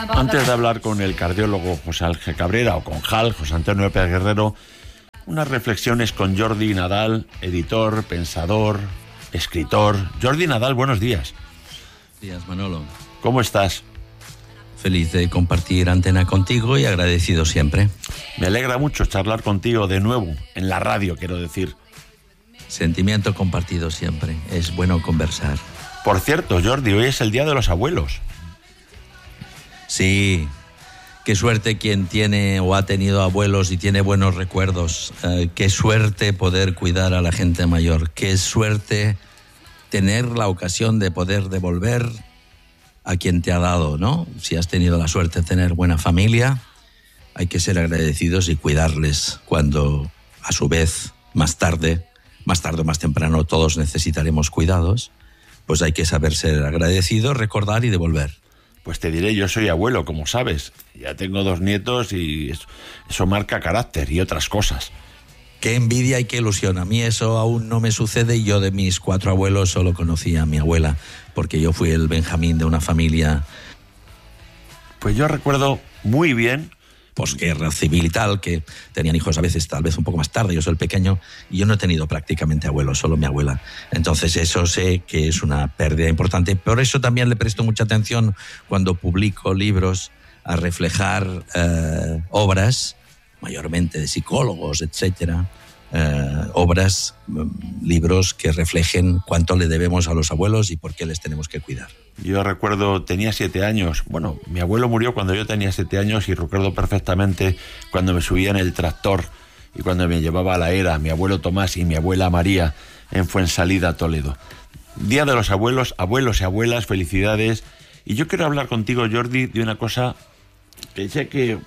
Antes de hablar con el cardiólogo José Ángel Cabrera o con JAL, José Antonio López Guerrero, unas reflexiones con Jordi Nadal, editor, pensador, escritor. Jordi Nadal, buenos días. Buenos días, Manolo. ¿Cómo estás? Feliz de compartir antena contigo y agradecido siempre. Me alegra mucho charlar contigo de nuevo, en la radio, quiero decir. Sentimiento compartido siempre. Es bueno conversar. Por cierto, Jordi, hoy es el Día de los Abuelos. Sí, qué suerte quien tiene o ha tenido abuelos y tiene buenos recuerdos. Qué suerte poder cuidar a la gente mayor. Qué suerte tener la ocasión de poder devolver a quien te ha dado, ¿no? Si has tenido la suerte de tener buena familia, hay que ser agradecidos y cuidarles cuando, a su vez, más tarde o más temprano, todos necesitaremos cuidados. Pues hay que saber ser agradecido, recordar y devolver. Pues te diré, yo soy abuelo, como sabes. Ya tengo 2 nietos y eso marca carácter y otras cosas. Qué envidia y qué ilusión. A mí eso aún no me sucede y yo de mis 4 abuelos solo conocí a mi abuela, porque yo fui el Benjamín de una familia. Pues yo recuerdo muy bien, posguerra civil y tal, que tenían hijos a veces, tal vez un poco más tarde, yo soy el pequeño, y yo no he tenido prácticamente abuelos, solo mi abuela. Entonces eso sé que es una pérdida importante. Por eso también le presto mucha atención cuando publico libros a reflejar obras, mayormente de psicólogos, etcétera, libros que reflejen cuánto le debemos a los abuelos y por qué les tenemos que cuidar. Yo recuerdo, tenía 7 años. Bueno, mi abuelo murió cuando yo tenía 7 años y recuerdo perfectamente cuando me subía en el tractor y cuando me llevaba a la era mi abuelo Tomás y mi abuela María en Fuensalida, Toledo. Día de los abuelos, abuelos y abuelas, felicidades. Y yo quiero hablar contigo, Jordi, de una cosa que sé que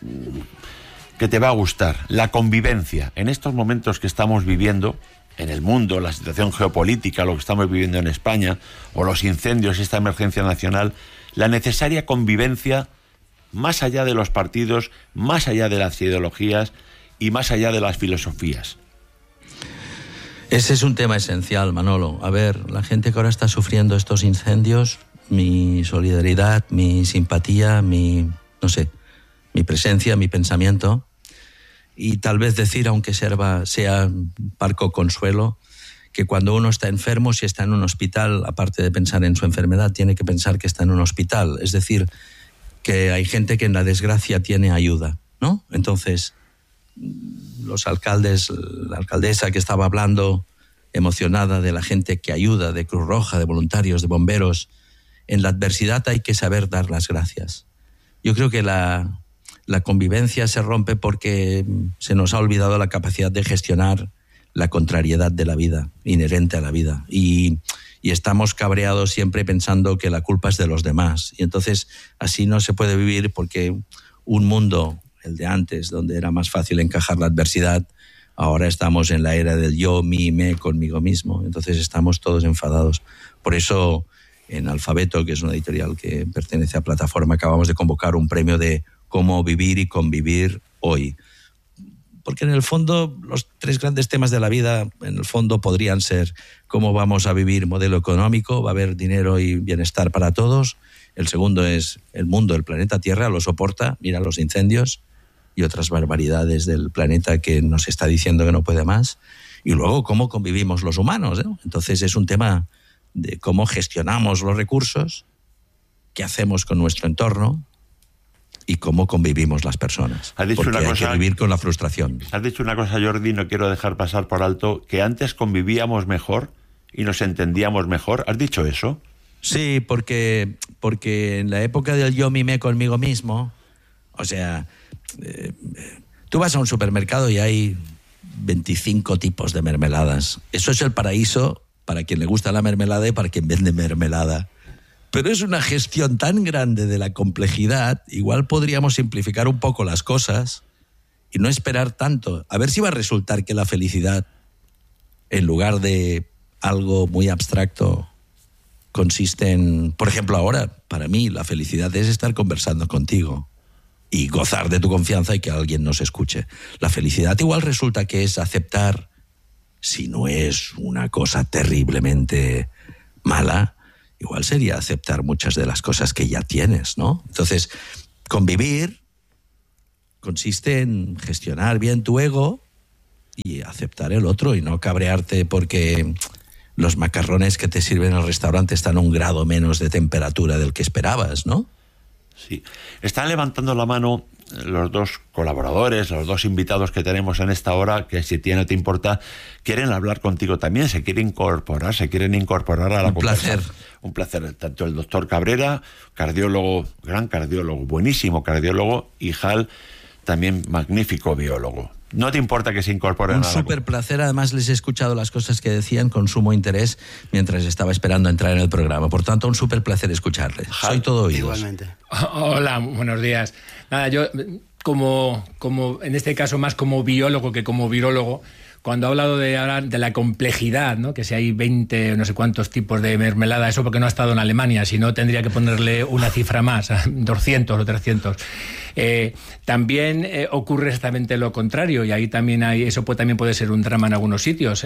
te va a gustar. La convivencia. En estos momentos que estamos viviendo en el mundo, la situación geopolítica, lo que estamos viviendo en España, o los incendios, esta emergencia nacional, la necesaria convivencia más allá de los partidos, más allá de las ideologías y más allá de las filosofías. Ese es un tema esencial, Manolo. A ver, la gente que ahora está sufriendo estos incendios, mi solidaridad, mi simpatía, mi presencia, mi pensamiento. Y tal vez decir, aunque sea parco consuelo, que cuando uno está enfermo, si está en un hospital, aparte de pensar en su enfermedad, tiene que pensar que está en un hospital. Es decir, que hay gente que en la desgracia tiene ayuda, ¿no? Entonces, los alcaldes, la alcaldesa que estaba hablando, emocionada de la gente que ayuda, de Cruz Roja, de voluntarios, de bomberos, en la adversidad hay que saber dar las gracias. Yo creo que la convivencia se rompe porque se nos ha olvidado la capacidad de gestionar la contrariedad de la vida, inherente a la vida. Y estamos cabreados siempre pensando que la culpa es de los demás. Y entonces así no se puede vivir, porque un mundo, el de antes, donde era más fácil encajar la adversidad, ahora estamos en la era del yo, mí, me, conmigo mismo. Entonces estamos todos enfadados. Por eso en Alfabeto, que es una editorial que pertenece a Plataforma, acabamos de convocar un premio de cómo vivir y convivir hoy. Porque en el fondo los 3 grandes temas de la vida, en el fondo podrían ser cómo vamos a vivir modelo económico, va a haber dinero y bienestar para todos. El segundo es el mundo, el planeta Tierra lo soporta, mira los incendios y otras barbaridades del planeta que nos está diciendo que no puede más. Y luego cómo convivimos los humanos, ¿no? Entonces es un tema de cómo gestionamos los recursos, qué hacemos con nuestro entorno y cómo convivimos las personas. Has dicho porque una cosa, hay que vivir con la frustración. Has dicho una cosa, Jordi, no quiero dejar pasar por alto, que antes convivíamos mejor y nos entendíamos mejor. ¿Has dicho eso? Sí, porque en la época del yo mimé conmigo mismo, o sea, tú vas a un supermercado y hay 25 tipos de mermeladas. Eso es el paraíso para quien le gusta la mermelada y para quien vende mermelada. Pero es una gestión tan grande de la complejidad, igual podríamos simplificar un poco las cosas y no esperar tanto. A ver si va a resultar que la felicidad, en lugar de algo muy abstracto, consiste en, por ejemplo, ahora, para mí, la felicidad es estar conversando contigo y gozar de tu confianza y que alguien nos escuche. La felicidad igual resulta que es aceptar, si no es una cosa terriblemente mala, igual sería aceptar muchas de las cosas que ya tienes, ¿no? Entonces, Convivir consiste en gestionar bien tu ego y aceptar el otro y no cabrearte porque los macarrones que te sirven en el restaurante están a 1 grado menos de temperatura del que esperabas, ¿no? Sí. Están levantando la mano los 2 colaboradores, los 2 invitados que tenemos en esta hora, que si te importa, quieren hablar contigo también, se quieren incorporar a la conversación. Un placer. Tanto el doctor Cabrera, cardiólogo, gran cardiólogo, buenísimo cardiólogo, y Hal, también magnífico biólogo. ¿No te importa que se incorporen a la conversación? Un súper placer, además les he escuchado las cosas que decían con sumo interés mientras estaba esperando entrar en el programa. Por tanto, un súper placer escucharles. Hal, soy todo oídos. Igualmente. Hola, buenos días. Nada, yo como en este caso más como biólogo que como virólogo, cuando he hablado de la complejidad, ¿no? Que si hay 20 o no sé cuántos tipos de mermelada, eso porque no ha estado en Alemania, si no tendría que ponerle una cifra más, 200 o 300. También ocurre exactamente lo contrario, y ahí también también puede ser un drama en algunos sitios.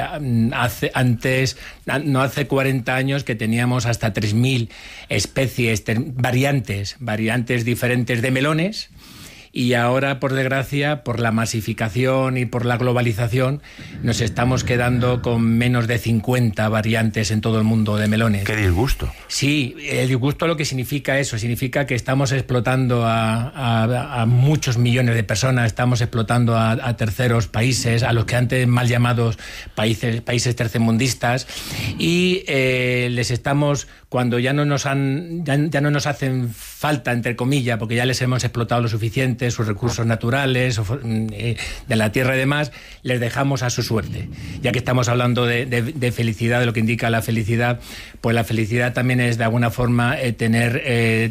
No hace 40 años que teníamos hasta 3.000 especies, variantes diferentes de melones. Y ahora, por desgracia, por la masificación y por la globalización, nos estamos quedando con menos de 50 variantes en todo el mundo de melones. ¡Qué disgusto! Sí, el disgusto lo que significa eso, significa que estamos explotando a muchos millones de personas, estamos explotando a terceros países, a los que antes mal llamados países tercermundistas, y les estamos, cuando ya no nos hacen falta, entre comillas, porque ya les hemos explotado lo suficiente, sus recursos naturales, de la tierra y demás, les dejamos a su suerte. Ya que estamos hablando de felicidad, de lo que indica la felicidad, pues la felicidad también es de alguna forma tener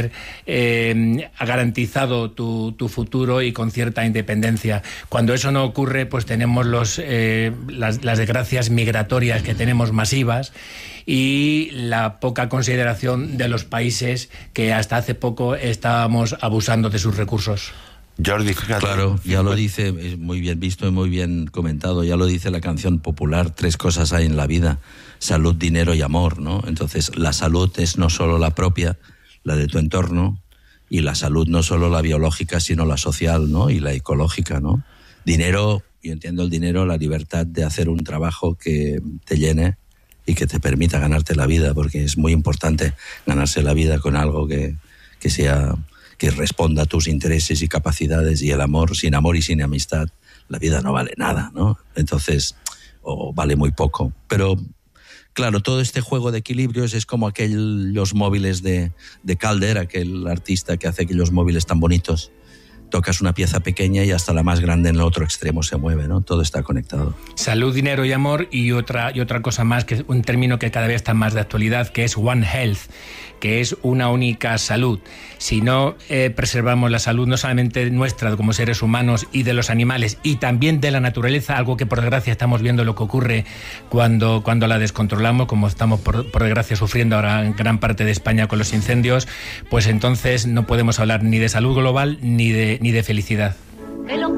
garantizado tu futuro y con cierta independencia. Cuando eso no ocurre, pues tenemos las desgracias migratorias que tenemos masivas y la poca consideración de los países que hasta hace poco estábamos abusando de sus recursos. Jordi, fíjate. Claro, ya lo dice, es muy bien visto y muy bien comentado, ya lo dice la canción popular, 3 cosas hay en la vida: salud, dinero y amor, ¿no? Entonces, la salud es no solo la propia, la de tu entorno, y la salud no solo la biológica, sino la social, ¿no? Y la ecológica, ¿no? Dinero, yo entiendo el dinero, la libertad de hacer un trabajo que te llene y que te permita ganarte la vida, porque es muy importante ganarse la vida con algo que responda a tus intereses y capacidades, y el amor, sin amor y sin amistad, la vida no vale nada, ¿no? Entonces, o vale muy poco. Pero, claro, todo este juego de equilibrios es como aquellos móviles de Calder, aquel artista que hace aquellos móviles tan bonitos. Tocas una pieza pequeña y hasta la más grande en el otro extremo se mueve, ¿no? Todo está conectado. Salud, dinero y amor, y otra cosa más, que es un término que cada vez está más de actualidad, que es One Health, que es una única salud. Si no preservamos la salud, no solamente nuestra como seres humanos y de los animales, y también de la naturaleza, algo que por desgracia estamos viendo lo que ocurre cuando la descontrolamos, como estamos por desgracia sufriendo ahora en gran parte de España con los incendios, pues entonces no podemos hablar ni de salud global ni de felicidad.